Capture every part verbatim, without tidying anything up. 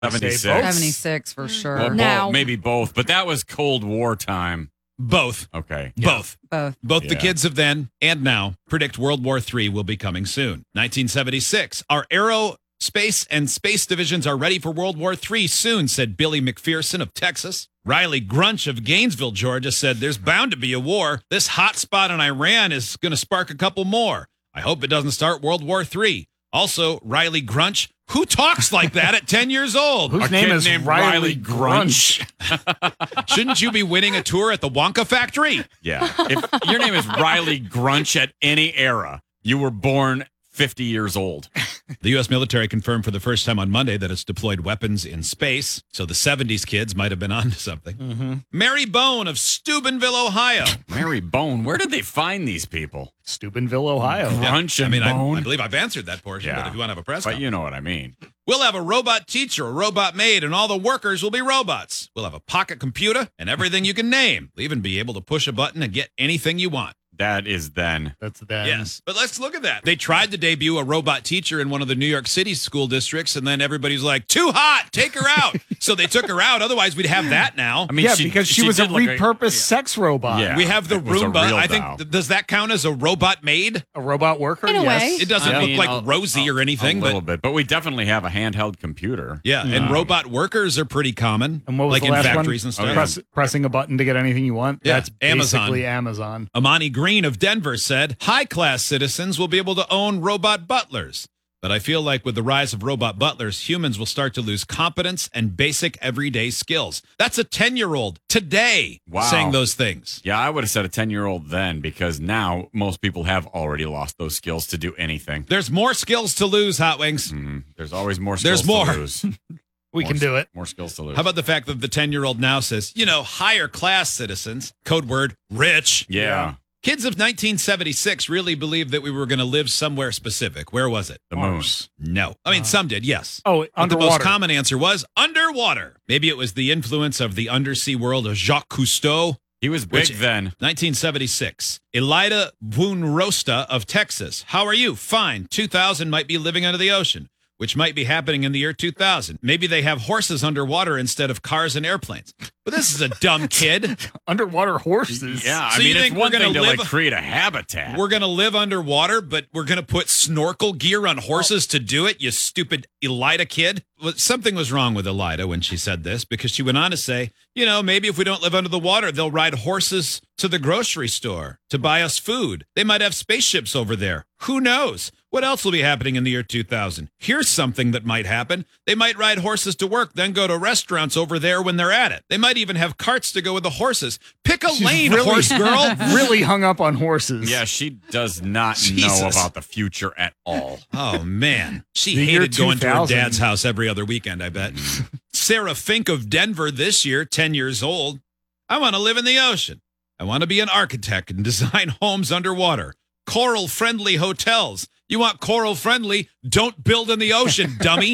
seventy-six. seventy-six for sure. Well, Now- both, maybe both, but that was Cold War time. Both. Okay. Both. Both. Both the Yeah. kids of then and now predict World War Three will be coming soon. nineteen seventy-six. Our aerospace and space divisions are ready for World War Three soon, said Billy McPherson of Texas. Riley Grunch of Gainesville, Georgia, said there's bound to be a war. This hot spot in Iran is going to spark a couple more. I hope it doesn't start World War Three. Also, Riley Grunch, who talks like that at ten years old? Whose A name kid is named Riley, Riley Grunch? Shouldn't you be winning a tour at the Wonka factory? Yeah. If your name is Riley Grunch at any era, you were born fifty years old. The U S military confirmed for the first time on Monday that it's deployed weapons in space, so the seventies kids might have been onto something. Mm-hmm. Mary Bone of Steubenville, Ohio. Mary Bone, where did they find these people? Steubenville, Ohio. Grunch I and mean, I, Bone? I believe I've answered that portion, Yeah. but if you want to have a press But conference. you know what I mean. We'll have a robot teacher, a robot maid, and all the workers will be robots. We'll have a pocket computer and everything you can name. We'll even be able to push a button and get anything you want. That is then. That's them. Yes, but let's look at that. They tried to debut a robot teacher in one of the New York City school districts, and then everybody's like, too hot, take her out. So they took her out. Otherwise, we'd have that now. I mean, yeah, she, because she, was a did look repurposed sex robot. Yeah. We have the it was a Roomba. real I think, doll. th- does that count as a robot maid? A robot worker? In a yes. way. It doesn't I look mean, like a- Rosie or anything, a but little bit, but we definitely have a handheld computer. yeah, and Um, robot workers are pretty common, And what was like the in last factories one? and stuff. Press, pressing a button to get anything you want. Yeah, That's Amazon. basically Amazon. Amani Green of Denver said, high-class citizens will be able to own robot butlers. But I feel like with the rise of robot butlers, humans will start to lose competence and basic everyday skills. That's a ten-year-old today Wow. saying those things. Yeah, I would have said a ten-year-old then, because now most people have already lost those skills to do anything. There's more skills to lose, Hot Wings. Mhm. There's always more skills There's more. to lose. We More can s- do it. More skills to lose. How about the fact that the ten-year-old now says, you know, higher-class citizens, code word, rich. yeah, Kids of nineteen seventy-six really believed that we were going to live somewhere specific. Where was it? the moon. Mars. No. I mean, some did, yes. Oh, But the most underwater. common answer was underwater. Maybe it was the influence of the undersea world of Jacques Cousteau. He was big Which- then. nineteen seventy-six. Elida Woonrosta of Texas. How are you? Fine. two thousand might be living under the ocean, which might be happening in the year two thousand. Maybe they have horses underwater instead of cars and airplanes. But this is a dumb kid. Underwater horses. Yeah, I So you mean, it's think we're one gonna thing to live- like create a habitat. We're going to live underwater, but we're going to put snorkel gear on horses to do it, you stupid Elida kid. Well, something was wrong with Elida when she said this, because she went on to say, you know, maybe if we don't live under the water, they'll ride horses to the grocery store to buy us food. They might have spaceships over there. Who knows? What else will be happening in the year two thousand? Here's something that might happen. They might ride horses to work, then go to restaurants over there when they're at it. They might even have carts to go with the horses. Pick a She's lane, really- horse girl. Really hung up on horses. yeah, she does not know Jesus. about the future at all. Oh, man. She The year hated going to her two thousand. dad's house every other weekend, I bet. Sarah Fink of Denver this year, ten years old. I want to live in the ocean. I want to be an architect and design homes underwater. Coral-friendly hotels. You want coral-friendly? Don't build in the ocean, dummy.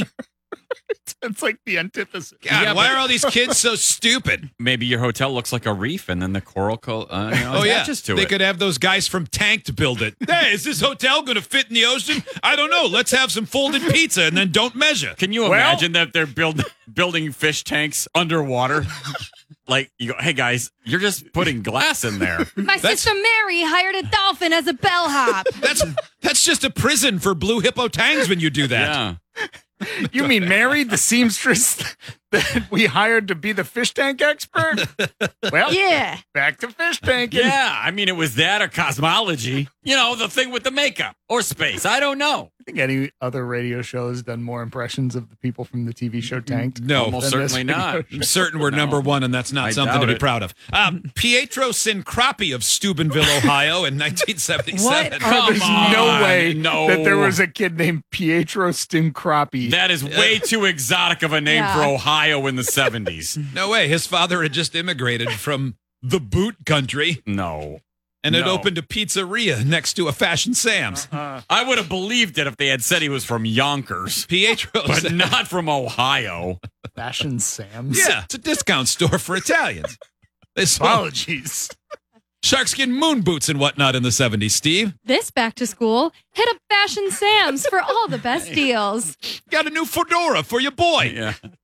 It's like the antithesis. God, Yeah, why but- are all these kids so stupid? Maybe your hotel looks like a reef, and then the coral co- uh, you know, Oh, yeah. attaches to They it. could have those guys from Tank to build it. Hey, is this hotel going to fit in the ocean? I don't know. Let's have some folded pizza and then don't measure. Can you Well- imagine that they're build, building fish tanks underwater? Like, you go, hey guys, you're just putting glass in there. My That's- sister Mary hired a dolphin as a bellhop. That's that's just a prison for blue hippotangs when you do that. Yeah. You mean Mary, the seamstress that we hired to be the fish tank expert? Well, Yeah. back to fish tanking. Yeah, I mean, it was that or cosmology. You know, the thing with the makeup or space. I don't know. I think any other radio show has done more impressions of the people from the T V show Tanked. No, Almost than this certainly radio not. show. I'm certain we're No. number one, and that's not I something to doubt be it. proud of. Um, Pietro Sincrapi of Steubenville, Ohio, in nineteen seventy-seven. What? Come There's no on, way no. that there was a kid named Pietro Stincrapi. That is way too exotic of a name Yeah. for Ohio in the seventies. No way. His father had just immigrated from the boot country No. and had No. opened a pizzeria next to a Fashion Sam's. Uh, I would have believed it if they had said he was from Yonkers, Pietro but said, not from Ohio. Fashion Sam's. yeah, it's a discount store for Italians. They sold Apologies. sharkskin moon boots and whatnot in the seventies, Steve. This back to school, hit up Fashion Sam's for all the best deals. Got a new fedora for your boy. Yeah.